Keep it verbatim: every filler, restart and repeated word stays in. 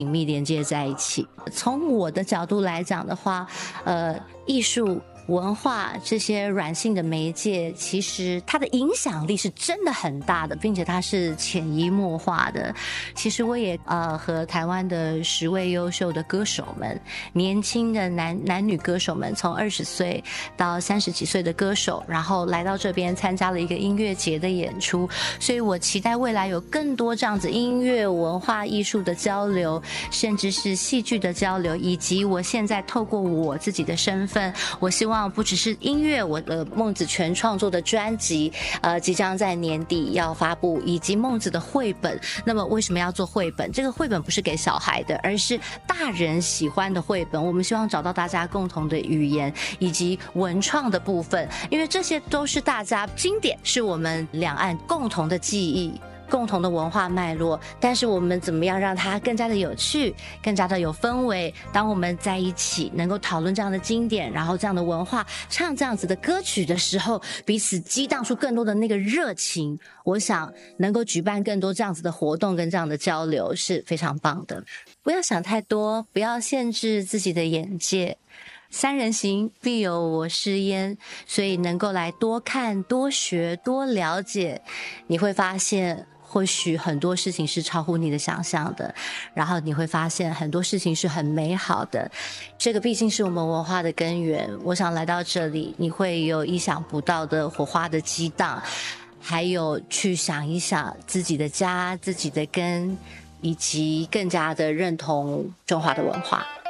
紧密连接在一起。从我的角度来讲的话，呃，艺术文化这些软性的媒介，其实它的影响力是真的很大的，并且它是潜移默化的。其实我也呃和台湾的十位优秀的歌手们，年轻的男男女歌手们，从二十岁到三十几岁的歌手，然后来到这边参加了一个音乐节的演出，所以我期待未来有更多这样子音乐文化艺术的交流，甚至是戏剧的交流，以及我现在透过我自己的身份，我希望不只是音乐，我的孟子全创作的专辑呃，即将在年底要发布，以及孟子的绘本。那么为什么要做绘本？这个绘本不是给小孩的，而是大人喜欢的绘本。我们希望找到大家共同的语言以及文创的部分，因为这些都是大家经典，是我们两岸共同的记忆，共同的文化脉络，但是我们怎么样让它更加的有趣，更加的有氛围。当我们在一起能够讨论这样的经典，然后这样的文化，唱这样子的歌曲的时候，彼此激荡出更多的那个热情，我想能够举办更多这样子的活动跟这样的交流是非常棒的。不要想太多，不要限制自己的眼界，三人行必有我师焉，所以能够来多看多学多了解，你会发现或许很多事情是超乎你的想象的，然后你会发现很多事情是很美好的。这个毕竟是我们文化的根源，我想来到这里你会有意想不到的火花的激荡，还有去想一想自己的家，自己的根，以及更加的认同中华的文化。